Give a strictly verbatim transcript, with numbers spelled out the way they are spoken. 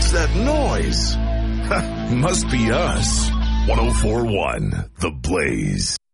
What's that noise? Must be us. one oh four point one The Blaze.